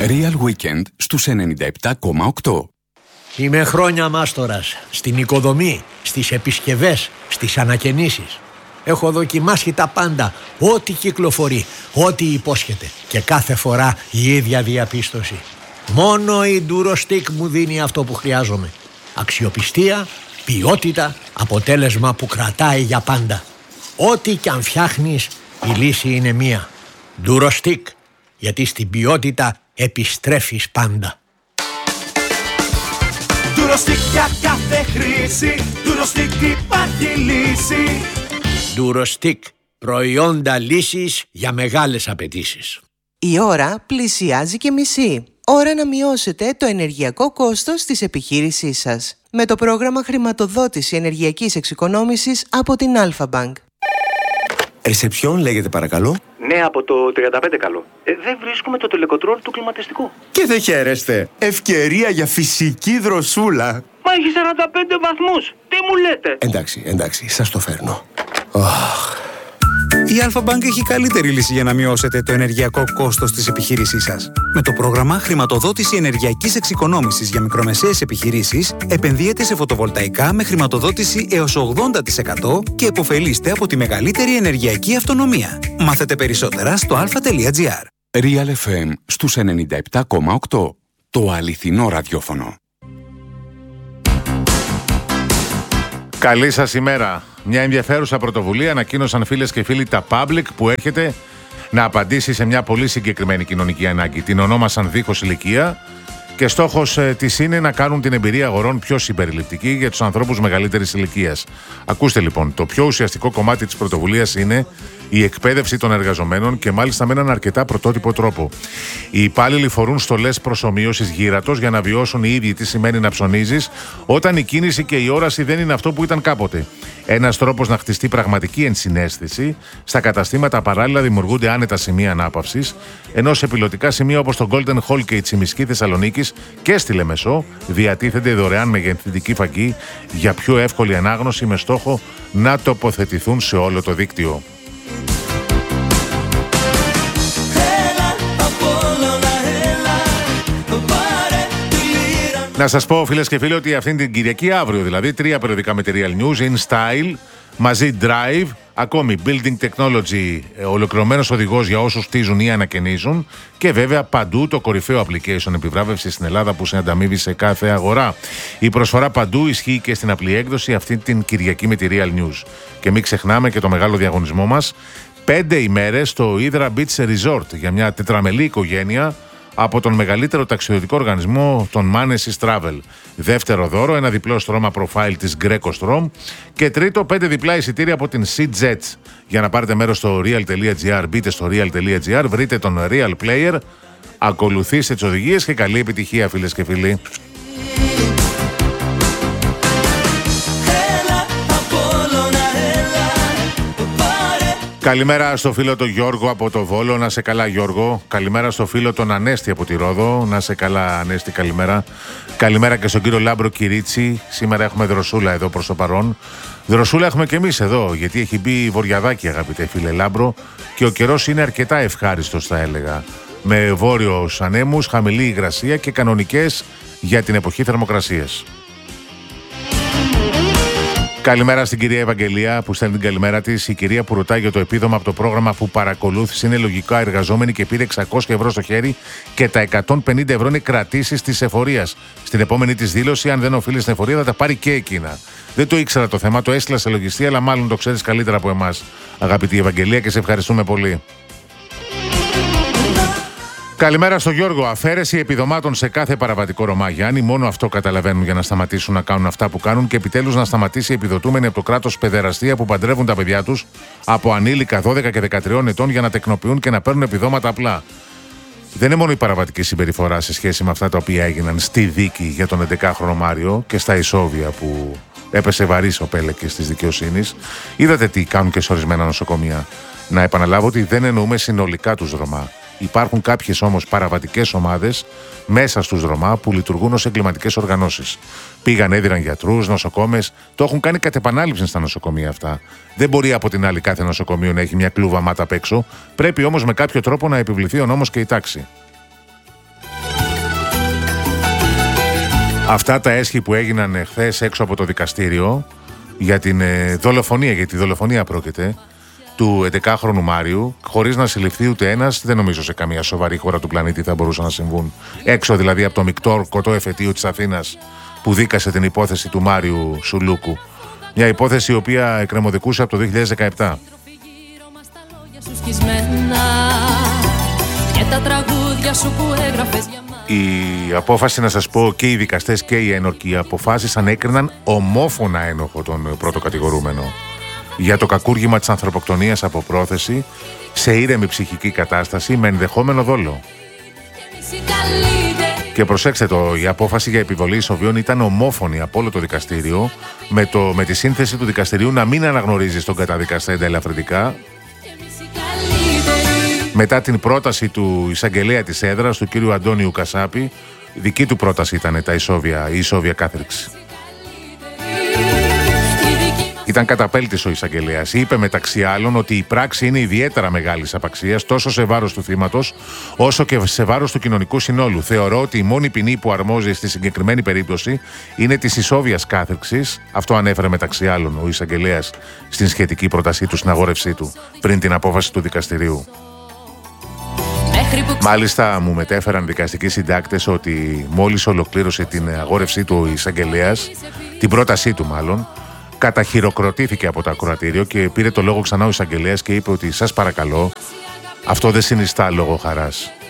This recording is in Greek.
Real Weekend στους 97,8. Είμαι χρόνια μάστορας στην οικοδομή, στις επισκευές, στις ανακαινήσεις. Έχω δοκιμάσει τα πάντα, ό,τι κυκλοφορεί, ό,τι υπόσχεται, και κάθε φορά η ίδια διαπίστωση. Μόνο η Durostec μου δίνει αυτό που χρειάζομαι. Αξιοπιστία, ποιότητα, αποτέλεσμα που κρατάει για πάντα. Ό,τι κι αν φτιάχνεις, η λύση είναι μία. Durostec, γιατί στην ποιότητα επιστρέφεις πάντα. Durostec για κάθε χρήση, Durostec υπάρχει λύση. Durostec, προϊόντα λύσης για μεγάλες απαιτήσεις. Η ώρα πλησιάζει και μισή. Ώρα να μειώσετε το ενεργειακό κόστος της επιχείρησής σας με το πρόγραμμα χρηματοδότηση ενεργειακής εξοικονόμησης από την Alpha Bank. Ρεσεψιόν λέγεται παρακαλώ. Ναι, από το 35 καλό. Δεν βρίσκουμε το τελεκοτρόλ του κλιματιστικού. Και δεν χαίρεστε. Ευκαιρία για φυσική δροσούλα. Μα έχει 45 βαθμούς. Τι μου λέτε? Εντάξει, σας το φέρνω. Η Alpha Bank έχει καλύτερη λύση για να μειώσετε το ενεργειακό κόστος της επιχείρησής σας. Με το πρόγραμμα χρηματοδότηση ενεργειακής εξοικονόμησης για μικρομεσαίες επιχειρήσεις, επενδύετε σε φωτοβολταϊκά με χρηματοδότηση έως 80% και επωφελείστε από τη μεγαλύτερη ενεργειακή αυτονομία. Μάθετε περισσότερα στο alpha.gr. Real FM στους 97,8. Το αληθινό ραδιόφωνο. Καλή σας ημέρα. Μια ενδιαφέρουσα πρωτοβουλία ανακοίνωσαν φίλες και φίλοι τα Public που έρχεται να απαντήσει σε μια πολύ συγκεκριμένη κοινωνική ανάγκη. Την ονόμασαν δίχως ηλικία και στόχος της είναι να κάνουν την εμπειρία αγορών πιο συμπεριληπτική για τους ανθρώπους μεγαλύτερης ηλικίας. Ακούστε λοιπόν, το πιο ουσιαστικό κομμάτι της πρωτοβουλίας είναι η εκπαίδευση των εργαζομένων και μάλιστα με έναν αρκετά πρωτότυπο τρόπο. Οι υπάλληλοι φορούν στολές προσομοίωσης γύρατος για να βιώσουν οι ίδιοι τι σημαίνει να ψωνίζεις όταν η κίνηση και η όραση δεν είναι αυτό που ήταν κάποτε. Ένας τρόπος να χτιστεί πραγματική ενσυναίσθηση. Στα καταστήματα παράλληλα δημιουργούνται άνετα σημεία ανάπαυσης, ενώ σε πιλωτικά σημεία όπως το Golden Hall και η Τσιμισκή Θεσσαλονίκης και στη Λεμεσό διατίθενται δωρεάν μεγεθυντική φαγή για πιο εύκολη ανάγνωση με στόχο να τοποθετηθούν σε όλο το δίκτυο. Να σας πω φίλες και φίλοι ότι αυτήν την Κυριακή, αύριο δηλαδή, 3 περιοδικά με τη Real News, In Style, μαζί Drive, ακόμη Building Technology, ολοκληρωμένος οδηγός για όσους χτίζουν ή ανακαινίζουν και βέβαια παντού το κορυφαίο application επιβράβευση στην Ελλάδα που σε ανταμείβει σε κάθε αγορά. Η προσφορά παντού ισχύει και στην απλή έκδοση αυτή την Κυριακή με τη Real News. Και μην ξεχνάμε και το μεγάλο διαγωνισμό μας, 5 ημέρες στο Hydra Beach Resort για μια τετραμελή οικογένεια από τον μεγαλύτερο ταξιδιωτικό οργανισμό, τον Manesis Travel. Δεύτερο δώρο, ένα διπλό στρώμα profile της Greco Strom. Και τρίτο, 5 διπλά εισιτήρια από την Sea Jets. Για να πάρετε μέρος στο real.gr, μπείτε στο real.gr, βρείτε τον Real Player, ακολουθήστε τις οδηγίες και καλή επιτυχία φίλες και φίλοι. Καλημέρα στο φίλο τον Γιώργο από το Βόλο, να σε καλά Γιώργο. Καλημέρα στο φίλο τον Ανέστη από τη Ρόδο, να σε καλά Ανέστη, καλημέρα. Καλημέρα και στον κύριο Λάμπρο Κυρίτσι, σήμερα έχουμε δροσούλα εδώ προς το παρόν. Δροσούλα έχουμε και εμείς εδώ, γιατί έχει μπει βορειαδάκι αγαπητέ φίλε Λάμπρο και ο καιρός είναι αρκετά ευχάριστος θα έλεγα. Με βόρειους ανέμους, χαμηλή υγρασία και κανονικές για την εποχή θερμοκρασίες. Καλημέρα στην κυρία Ευαγγελία που στέλνει την καλημέρα της. Η κυρία που ρωτάει για το επίδομα από το πρόγραμμα που παρακολούθησε είναι λογικά εργαζόμενη και πήρε 600 ευρώ στο χέρι και τα 150 ευρώ είναι κρατήσεις της εφορίας. Στην επόμενη της δήλωση, αν δεν οφείλει στην εφορία, θα τα πάρει και εκείνα. Δεν το ήξερα το θέμα, το έστειλα σε λογιστή, αλλά μάλλον το ξέρεις καλύτερα από εμάς, αγαπητή Ευαγγελία, και σε ευχαριστούμε πολύ. Καλημέρα στο Γιώργο. Αφαίρεση επιδομάτων σε κάθε παραβατικό Ρωμά Γιάννη. Μόνο αυτό καταλαβαίνουν για να σταματήσουν να κάνουν αυτά που κάνουν και επιτέλους να σταματήσει η επιδοτούμενη από το κράτος παιδεραστία που παντρεύουν τα παιδιά τους από ανήλικα 12 και 13 ετών για να τεκνοποιούν και να παίρνουν επιδόματα απλά. Δεν είναι μόνο η παραβατική συμπεριφορά σε σχέση με αυτά τα οποία έγιναν στη δίκη για τον 11χρονο Μάριο και στα ισόβια που έπεσε βαρύς ο πέλεκης της δικαιοσύνης. Είδατε τι κάνουν και σε ορισμένα νοσοκομεία. Να επαναλάβω ότι δεν εννοούμε συνολικά τους Ρωμά. Υπάρχουν κάποιες όμως παραβατικές ομάδες μέσα στους Ρωμά που λειτουργούν ως εγκληματικές οργανώσεις. Πήγαν, έδιναν γιατρούς, νοσοκόμες, το έχουν κάνει κατ' επανάληψη στα νοσοκομεία αυτά. Δεν μπορεί από την άλλη κάθε νοσοκομείο να έχει μια κλούβα μάτα απ' έξω. Πρέπει όμως με κάποιο τρόπο να επιβληθεί ο νόμος και η τάξη. Αυτά τα έσχη που έγιναν χθες έξω από το δικαστήριο για την δολοφονία, για τη δολοφονία πρόκειται, του 11χρονου Μάριου, χωρίς να συλληφθεί ούτε ένας, δεν νομίζω σε καμία σοβαρή χώρα του πλανήτη θα μπορούσαν να συμβούν. Έξω δηλαδή από το μεικτό ορκωτό εφετείο της Αθήνας που δίκασε την υπόθεση του Μάριου Σουλούκου. Μια υπόθεση η οποία εκκρεμωδικούσε από το 2017. Η απόφαση, να σας πω, και οι δικαστές και οι ένορκοι αποφάσισαν, έκριναν ομόφωνα ένοχο τον πρώτο κατηγορούμενο για το κακούργημα της ανθρωποκτονίας από πρόθεση σε ήρεμη ψυχική κατάσταση με ενδεχόμενο δόλο. Και προσέξτε το, η απόφαση για επιβολή ισοβίων ήταν ομόφωνη από όλο το δικαστήριο, με τη σύνθεση του δικαστηρίου να μην αναγνωρίζει στον καταδικαστέντα ελαφρυντικά, μετά την πρόταση του εισαγγελέα της έδρας, του κύριου Αντώνιου Κασάπη. Δική του πρόταση ήταν η ισόβια κάθριξη. Ήταν καταπέλτης ο εισαγγελέας. Είπε μεταξύ άλλων ότι η πράξη είναι ιδιαίτερα μεγάλης απαξίας, τόσο σε βάρος του θύματος, όσο και σε βάρος του κοινωνικού συνόλου. Θεωρώ ότι η μόνη ποινή που αρμόζει στη συγκεκριμένη περίπτωση είναι της ισόβιας κάθριξης. Αυτό ανέφερε μεταξύ άλλων ο εισαγγελέας στην σχετική πρότασή του, στην αγόρευσή του, πριν την απόφαση του δικαστηρίου. Μάλιστα, μου μετέφεραν δικαστικοί συντάκτες ότι μόλις ολοκλήρωσε την αγόρευσή του ο εισαγγελέας, την πρότασή του μάλλον, καταχειροκροτήθηκε από το ακροατήριο και πήρε το λόγο ξανά ο εισαγγελέας και είπε ότι σας παρακαλώ, αυτό δεν συνιστά λόγο χαράς.